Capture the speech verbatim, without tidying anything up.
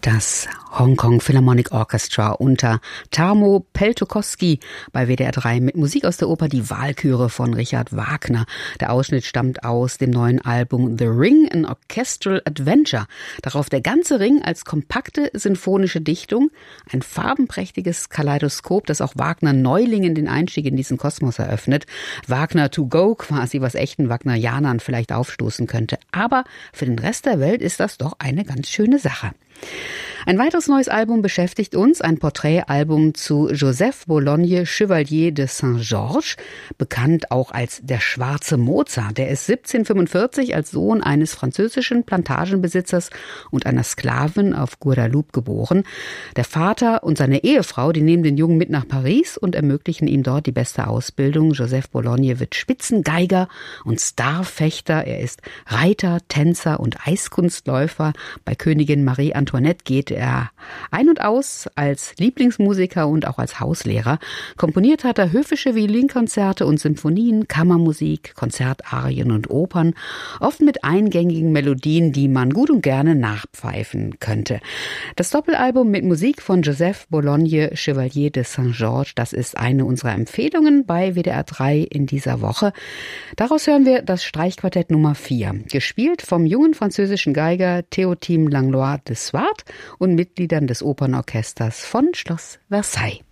Das Hong Kong Philharmonic Orchestra unter Tarmo Peltokoski bei W D R drei mit Musik aus der Oper Die Walküre von Richard Wagner. Der Ausschnitt stammt aus dem neuen Album The Ring, an Orchestral Adventure. Darauf der ganze Ring als kompakte sinfonische Dichtung, ein farbenprächtiges Kaleidoskop, das auch Wagner Neulingen den Einstieg in diesen Kosmos eröffnet. Wagner to go, quasi, was echten Wagnerianern vielleicht aufstoßen könnte. Aber für den Rest der Welt ist das doch eine ganz schöne Sache. Ein weiteres neues Album beschäftigt uns, ein Porträtalbum zu Joseph Bologne, Chevalier de Saint-Georges, bekannt auch als der schwarze Mozart. Der ist siebzehnhundertfünfundvierzig als Sohn eines französischen Plantagenbesitzers und einer Sklavin auf Guadeloupe geboren. Der Vater und seine Ehefrau, die nehmen den Jungen mit nach Paris und ermöglichen ihm dort die beste Ausbildung. Joseph Bologne wird Spitzengeiger und Starfechter. Er ist Reiter, Tänzer und Eiskunstläufer. Bei Königin Marie Antoinette geht er ein und aus als Lieblingsmusiker und auch als Hauslehrer. Komponiert hat er höfische Violinkonzerte und Symphonien, Kammermusik, Konzertarien und Opern, oft mit eingängigen Melodien, die man gut und gerne nachpfeifen könnte. Das Doppelalbum mit Musik von Joseph Bologne, Chevalier de Saint-Georges, das ist eine unserer Empfehlungen bei W D R drei in dieser Woche. Daraus hören wir das Streichquartett Nummer vier, gespielt vom jungen französischen Geiger Théotime Langlois de Swart und Mitgliedern des Opernorchesters von Schloss Versailles.